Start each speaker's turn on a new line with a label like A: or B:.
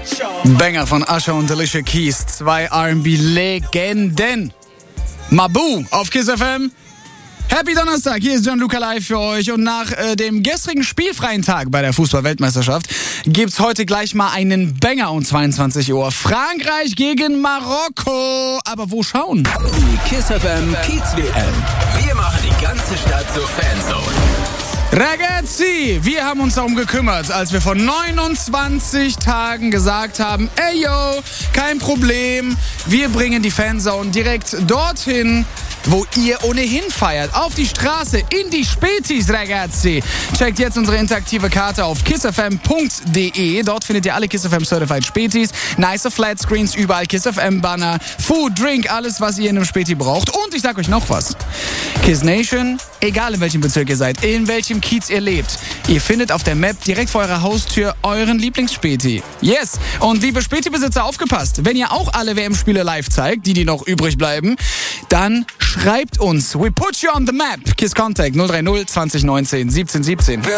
A: Banger von Usher und Alicia Keys. 2 R&B-Legenden. Mabu auf Kiss FM. Happy Donnerstag, hier ist Gianluca live für euch. Und nach dem gestrigen spielfreien Tag bei der Fußball-Weltmeisterschaft gibt's heute gleich mal einen Banger um 22 Uhr. Frankreich gegen Marokko. Aber wo schauen?
B: Die Kiss FM Kids WM. Wir machen die ganze Stadt zur Fanzone.
A: Ragazzi, wir haben uns darum gekümmert, als wir vor 29 Tagen gesagt haben, ey yo, kein Problem, wir bringen die Fanzone direkt dorthin, wo ihr ohnehin feiert, auf die Straße, in die Spätis, Ragazzi. Checkt jetzt unsere interaktive Karte auf kissfm.de. Dort findet ihr alle Kiss FM Certified Spätis, nice Flatscreens, überall Kiss FM Banner, Food, Drink, alles, was ihr in einem Späti braucht. Und ich sag euch noch was. Kiss Nation, egal in welchem Bezirk ihr seid, in welchem Kiez ihr lebt, ihr findet auf der Map direkt vor eurer Haustür euren Lieblingsspäti. Yes! Und liebe Späti-Besitzer, aufgepasst! Wenn ihr auch alle WM-Spiele live zeigt, die noch übrig bleiben, dann schreibt uns. We put you on the map. Kiss Contact 030 2019 1717.